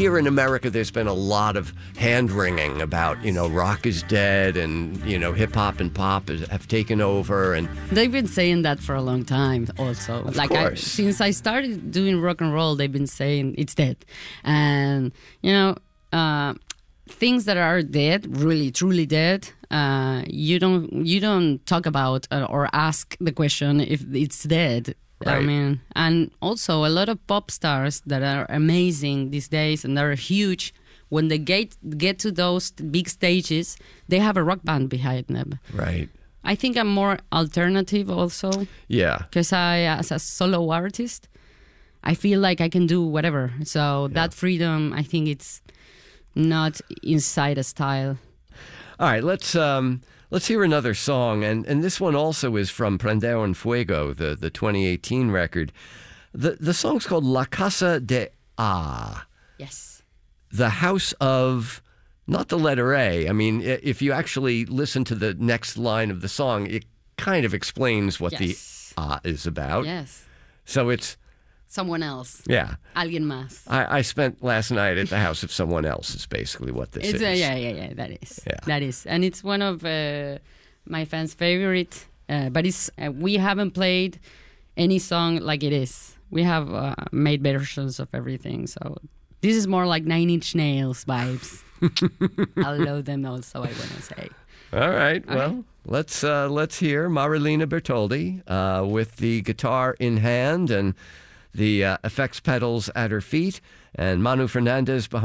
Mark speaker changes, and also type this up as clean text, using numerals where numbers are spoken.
Speaker 1: here in America, there's been a lot of hand-wringing about, rock is dead and, hip-hop and pop have taken over. And
Speaker 2: they've been saying that for a long time also.
Speaker 1: Of course.
Speaker 2: Since I started doing rock and roll, they've been saying it's dead. And, things that are dead, really, truly dead, you don't talk about or ask the question if it's dead.
Speaker 1: Right.
Speaker 2: I mean, and also a lot of pop stars that are amazing these days and they're huge. When they get to those big stages, they have a rock band behind them.
Speaker 1: Right.
Speaker 2: I think I'm more alternative also.
Speaker 1: Yeah.
Speaker 2: Because as a solo artist, I feel like I can do whatever. So that freedom, I think it's not inside a style.
Speaker 1: All right, let's hear another song, and this one also is from Prendeo en Fuego, the 2018 record. The song's called La Casa de A.
Speaker 2: Yes.
Speaker 1: The House of, not the letter A. I mean, if you actually listen to the next line of the song, it kind of explains what the A is about.
Speaker 2: Yes.
Speaker 1: So it's
Speaker 2: someone else.
Speaker 1: Yeah.
Speaker 2: Alguien más.
Speaker 1: I spent last night at the house of someone else is basically what this is.
Speaker 2: Yeah, that is. Yeah. That is. And it's one of my fans' favorite, but we haven't played any song like it is. We have made versions of everything, so this is more like Nine Inch Nails vibes. I love them also, I want to say.
Speaker 1: All right, well, let's hear Marilina Bertoldi with the guitar in hand and the effects pedals at her feet, and Manu Fernandez behind.